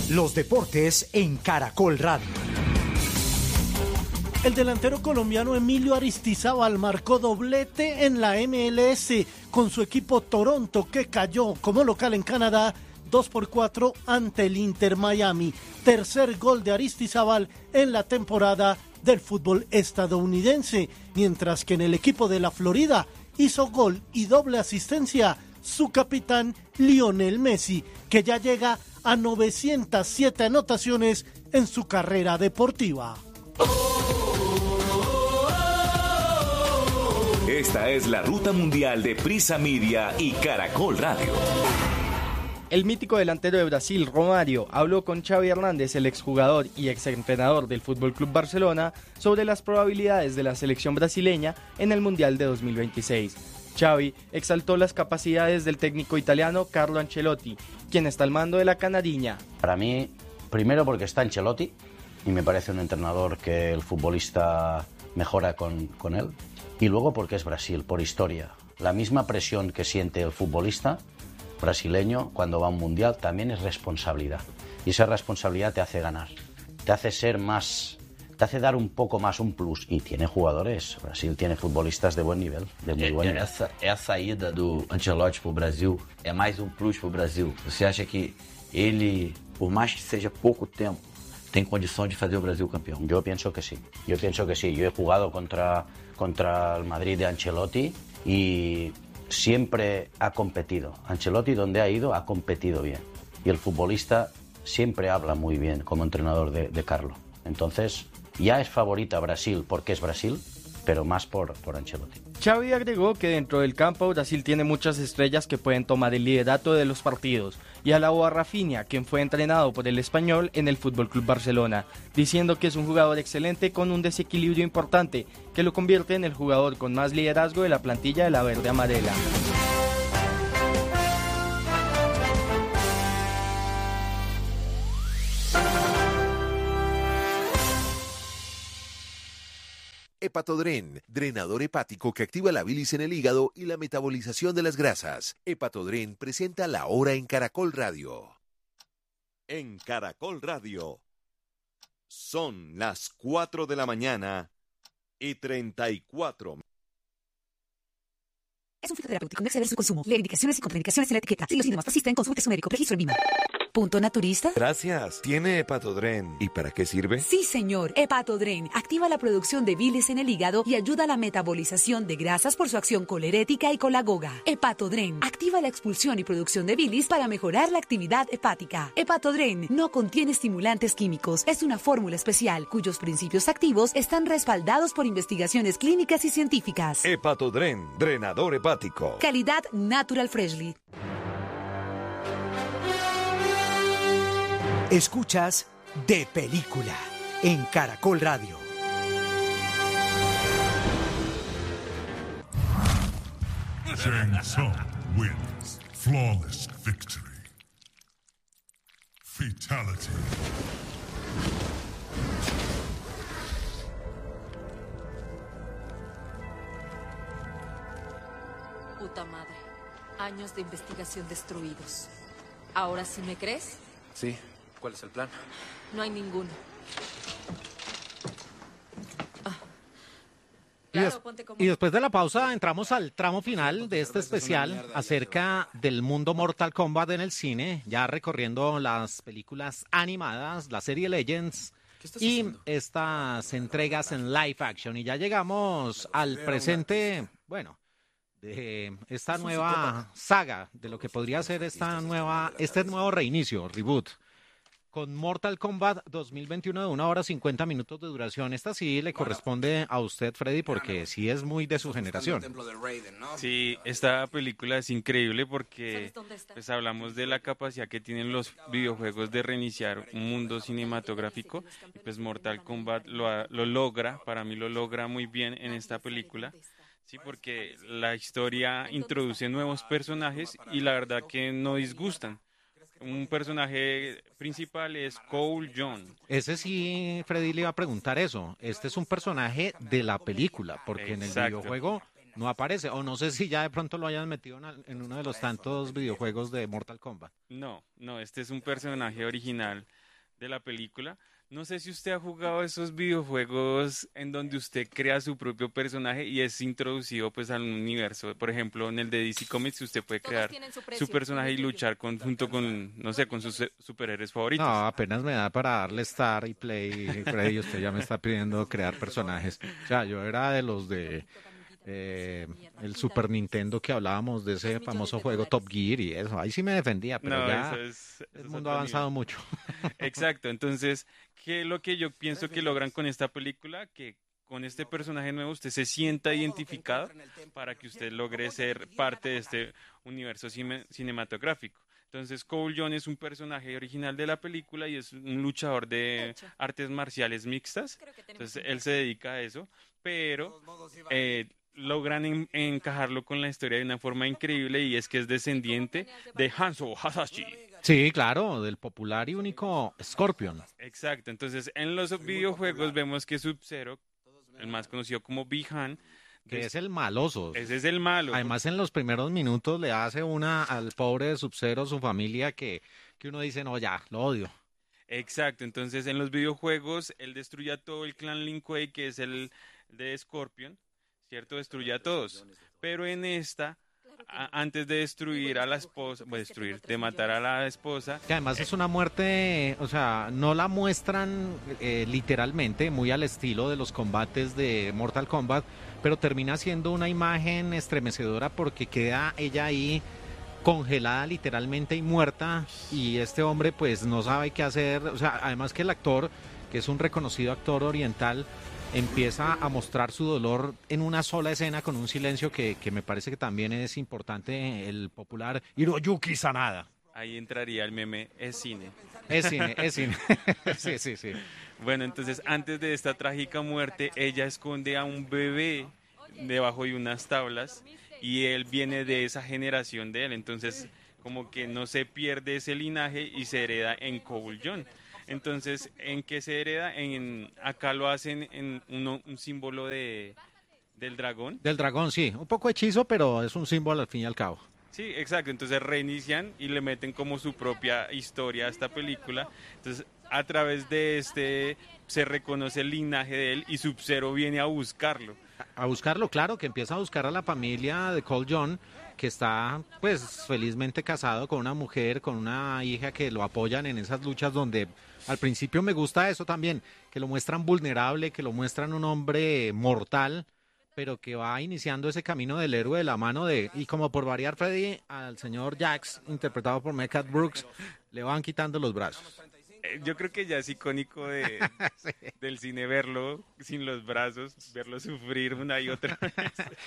Los deportes en Caracol Radio. El delantero colombiano Emilio Aristizábal marcó doblete en la MLS con su equipo Toronto, que cayó como local en Canadá 2-4 ante el Inter Miami. Tercer gol de Aristizábal en la temporada del fútbol estadounidense, mientras que en el equipo de la Florida hizo gol y doble asistencia su capitán Lionel Messi, que ya llega a 907 anotaciones en su carrera deportiva. Esta es la ruta mundial de Prisa Media y Caracol Radio. El mítico delantero de Brasil, Romário, habló con Xavi Hernández, el exjugador y exentrenador del FC Barcelona, sobre las probabilidades de la selección brasileña en el Mundial de 2026. Xavi exaltó las capacidades del técnico italiano Carlo Ancelotti, quien está al mando de la canariña. Para mí, primero porque está Ancelotti, y me parece un entrenador que el futbolista mejora con él, y luego porque es Brasil, por historia. La misma presión que siente el futbolista brasileño cuando va a un mundial también es responsabilidad, y esa responsabilidad te hace ganar, te hace ser más, te hace dar un poco más, un plus, y tiene jugadores, Brasil tiene futbolistas de buen nivel, de muy buen nivel. Essa ida do Ancelotti para o Brasil é mais um plus para o Brasil. Você acha que ele, por mais que seja pouco tempo, tem condição de fazer o Brasil campeão? Yo pienso que sí, yo he jugado contra el Madrid de Ancelotti y siempre ha competido. Ancelotti, donde ha ido, ha competido bien. Y el futbolista siempre habla muy bien como entrenador de Carlo. Entonces, ya es favorita Brasil porque es Brasil, pero más por Ancelotti. Xavi agregó que dentro del campo Brasil tiene muchas estrellas que pueden tomar el liderato de los partidos, y alabó a Rafinha, quien fue entrenado por el español en el FC Barcelona, diciendo que es un jugador excelente con un desequilibrio importante que lo convierte en el jugador con más liderazgo de la plantilla de la verde amarela. Hepatodren, drenador hepático que activa la bilis en el hígado y la metabolización de las grasas. Hepatodren presenta La Hora en Caracol Radio. En Caracol Radio son las 4 de la mañana y 34. Es un fitoterapéutico, no exceder su consumo. Lee indicaciones y contraindicaciones en la etiqueta. Si los síntomas persisten, consulte su médico. Registro en VIMA. ¿Punto naturista? Gracias. ¿Tiene Hepatodren? ¿Y para qué sirve? Sí, señor. Hepatodren activa la producción de bilis en el hígado y ayuda a la metabolización de grasas por su acción colerética y colagoga. Hepatodren activa la expulsión y producción de bilis para mejorar la actividad hepática. Hepatodren no contiene estimulantes químicos. Es una fórmula especial cuyos principios activos están respaldados por investigaciones clínicas y científicas. Hepatodren, drenador hepático. Calidad Natural Freshly. Escuchas De Película en Caracol Radio. Shang Tsung wins. Flawless victory. Fatality. Puta madre. Años de investigación destruidos. ¿Ahora sí me crees? Sí. ¿Cuál es el plan? No hay ninguno. Y después de la pausa entramos al tramo final de este especial acerca del mundo Mortal Kombat en el cine, ya recorriendo las películas animadas, la serie Legends y estas entregas en live action. Y ya llegamos al presente, bueno, de esta nueva saga, de lo que podría ser este nuevo reinicio, reboot, con Mortal Kombat 2021 de 1 hora 50 minutos de duración. Esta sí le corresponde a usted, Freddy, porque sí es muy de su generación. Sí, esta película es increíble porque pues, hablamos de la capacidad que tienen los videojuegos de reiniciar un mundo cinematográfico, y pues Mortal Kombat lo logra, para mí lo logra muy bien en esta película. Sí, porque la historia introduce nuevos personajes y la verdad que no disgustan. Un personaje principal es Cole Young. Ese sí, Freddy le iba a preguntar eso. Este es un personaje de la película, porque en el videojuego no aparece, o no sé si ya de pronto lo hayan metido en uno de los tantos videojuegos de Mortal Kombat. No, este es un personaje original de la película. No sé si usted ha jugado esos videojuegos en donde usted crea su propio personaje y es introducido pues al universo. Por ejemplo, en el de DC Comics usted puede crear su personaje y luchar junto con, no sé, con sus superhéroes favoritos. No, apenas me da para darle Star y Play, Freddy, usted ya me está pidiendo crear personajes. O sea, yo era de los de el Super Nintendo que hablábamos de ese famoso juego Top Gear y eso. Ahí sí me defendía, pero No, ya eso el mundo ha avanzado mucho. Exacto, entonces, ¿qué es lo que yo pienso que logran con esta película? Que con este personaje nuevo usted se sienta identificado para que usted logre ser parte de este universo cinematográfico. Entonces, Cole Young es un personaje original de la película y es un luchador de artes marciales mixtas. Entonces, él se dedica a eso, pero logran encajarlo con la historia de una forma increíble y es que es descendiente de Hanzo Hasashi. Sí, claro, del popular y único Scorpion. Exacto, entonces en los videojuegos vemos que Sub-Zero, el más conocido como Bi-Han, que es el maloso. Ese es el malo. Además, en los primeros minutos le hace una al pobre de Sub-Zero, su familia, que uno dice, no, ya, lo odio. Exacto, entonces en los videojuegos él destruye a todo el clan Lin Kuei, que es el de Scorpion, ¿cierto? Destruye a todos. Pero en esta, antes de destruir a la esposa, de matar a la esposa. Que además es una muerte, o sea, no la muestran literalmente, muy al estilo de los combates de Mortal Kombat, pero termina siendo una imagen estremecedora porque queda ella ahí congelada literalmente y muerta, y este hombre pues no sabe qué hacer. O sea, además que el actor, que es un reconocido actor oriental, empieza a mostrar su dolor en una sola escena con un silencio que me parece que también es importante, el popular Hiroyuki Sanada. Ahí entraría el meme, es cine. Es cine, es cine. Sí. Bueno, entonces antes de esta trágica muerte, ella esconde a un bebé debajo de unas tablas y él viene de esa generación de él, entonces como que no se pierde ese linaje y se hereda en Cole Young. Entonces, ¿en qué se hereda? Acá lo hacen en un símbolo del dragón. Del dragón, sí. Un poco hechizo, pero es un símbolo al fin y al cabo. Sí, exacto. Entonces reinician y le meten como su propia historia a esta película. Entonces, a través de se reconoce el linaje de él y Sub-Zero viene a buscarlo. A buscarlo, claro, que empieza a buscar a la familia de Cole Young, que está pues felizmente casado con una mujer, con una hija que lo apoyan en esas luchas donde al principio me gusta eso también, que lo muestran vulnerable, que lo muestran un hombre mortal, pero que va iniciando ese camino del héroe de la mano y como por variar, Freddy, al señor Jax, interpretado por Mehcad Brooks, le van quitando los brazos. Yo creo que ya es icónico sí. Del cine verlo sin los brazos, verlo sufrir una y otra vez.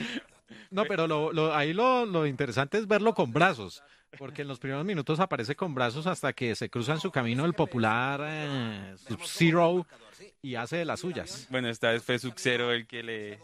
No, pero ahí lo interesante es verlo con brazos, porque en los primeros minutos aparece con brazos hasta que se cruza en su camino el popular Sub-Zero y hace de las suyas. Bueno, esta vez fue Sub-Zero el que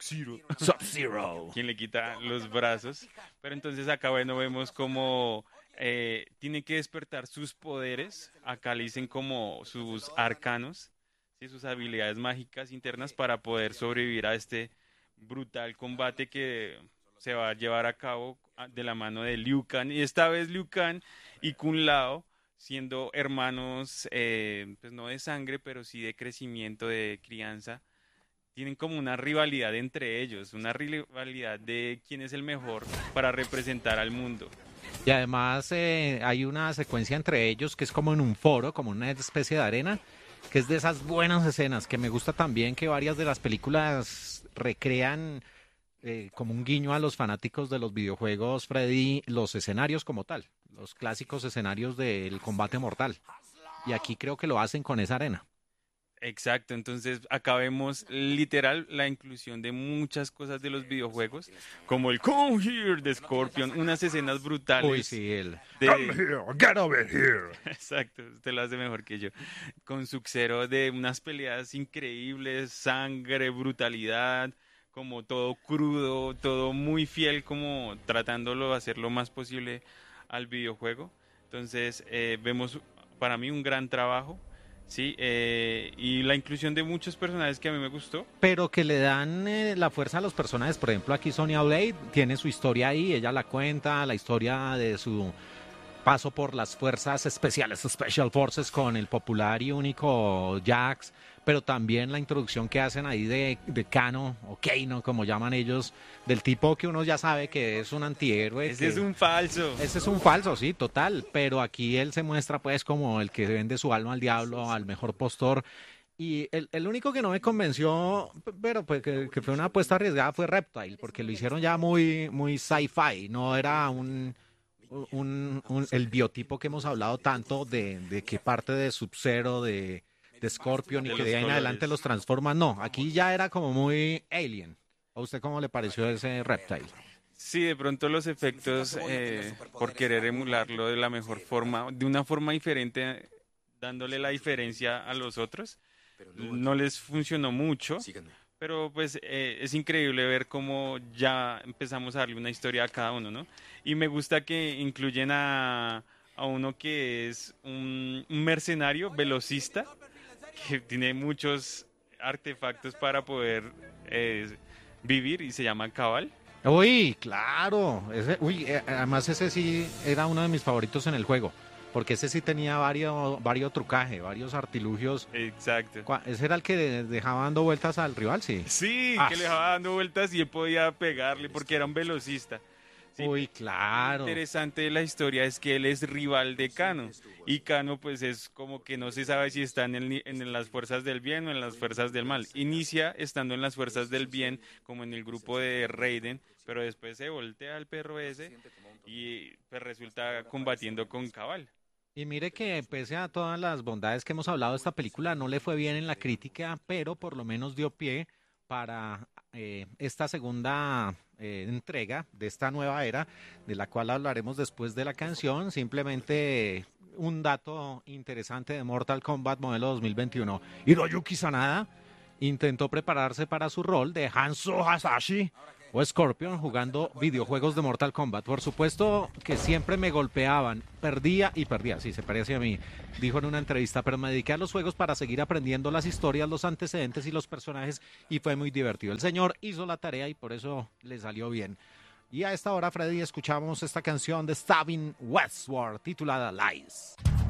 Sub-Zero. Quien le quita los brazos. Pero entonces acá, bueno, vemos como tiene que despertar sus poderes. Acá le dicen como sus arcanos, ¿sí? Sus habilidades mágicas internas para poder sobrevivir a este brutal combate que se va a llevar a cabo de la mano de Liu Kang. Y esta vez Liu Kang y Kung Lao, siendo hermanos, pues no de sangre, pero sí de crecimiento, de crianza, tienen como una rivalidad entre ellos, una rivalidad de quién es el mejor para representar al mundo. Y además hay una secuencia entre ellos que es como en un foro, como una especie de arena, que es de esas buenas escenas, que me gusta también que varias de las películas recrean como un guiño a los fanáticos de los videojuegos, Freddy, los escenarios como tal, los clásicos escenarios del combate mortal. Y aquí creo que lo hacen con esa arena. Exacto, entonces acá vemos literal la inclusión de muchas cosas de los videojuegos, como el Come Here de Scorpion, unas escenas brutales. Uy, sí, Come here, get over here. Exacto, usted lo hace mejor que yo. Con Sub-Zero de unas peleas increíbles, sangre, brutalidad, como todo crudo, todo muy fiel, como tratándolo de hacer lo más posible al videojuego. Entonces vemos para mí un gran trabajo. Sí, y la inclusión de muchos personajes que a mí me gustó. Pero que le dan la fuerza a los personajes. Por ejemplo, aquí Sonya Blade tiene su historia ahí, ella la cuenta, la historia de su paso por las fuerzas especiales, Special Forces, con el popular y único Jax, pero también la introducción que hacen ahí de Kano, o Kano, como llaman ellos, del tipo que uno ya sabe que es un antihéroe. Ese es un falso. Ese es un falso, sí, total, pero aquí él se muestra pues como el que vende su alma al diablo, al mejor postor. Y el único que no me convenció, pero pues que fue una apuesta arriesgada, fue Reptile, porque lo hicieron ya muy, muy sci-fi, no era el biotipo que hemos hablado tanto de que parte de Sub-Zero, de Scorpion, y que de ahí en adelante los transforma. No, aquí ya era como muy Alien. ¿A usted cómo le pareció ese Reptile? Sí, de pronto los efectos, por querer emularlo de la mejor forma, de una forma diferente, dándole la diferencia a los otros, no les funcionó mucho. Pero pues es increíble ver cómo ya empezamos a darle una historia a cada uno, ¿no? Y me gusta que incluyen a uno que es un mercenario velocista, que tiene muchos artefactos para poder vivir, y se llama Cabal. Uy, claro. Además ese sí era uno de mis favoritos en el juego. Porque ese sí tenía varios trucajes, varios artilugios. Exacto. ¿Ese era el que dejaba dando vueltas al rival? Sí. Sí, que le dejaba dando vueltas y él podía pegarle porque era un velocista. Sí. Uy, claro. Lo interesante de la historia es que él es rival de Kano. Y Kano pues es como que no se sabe si está en las fuerzas del bien o en las fuerzas del mal. Inicia estando en las fuerzas del bien, como en el grupo de Raiden, pero después se voltea al perro ese y pues resulta combatiendo con Cabal. Y mire que pese a todas las bondades que hemos hablado de esta película, no le fue bien en la crítica, pero por lo menos dio pie para esta segunda entrega de esta nueva era, de la cual hablaremos después de la canción. Simplemente un dato interesante de Mortal Kombat modelo 2021. Hiroyuki Sanada intentó prepararse para su rol de Hanzo Hasashi o Scorpion jugando videojuegos de Mortal Kombat. Por supuesto que siempre me golpeaban, perdía y perdía, sí, se parece a mí, dijo en una entrevista, pero me dediqué a los juegos para seguir aprendiendo las historias, los antecedentes y los personajes, y fue muy divertido. El señor hizo la tarea y por eso le salió bien. Y a esta hora, Freddy, escuchamos esta canción de Stavin Westward titulada Lies.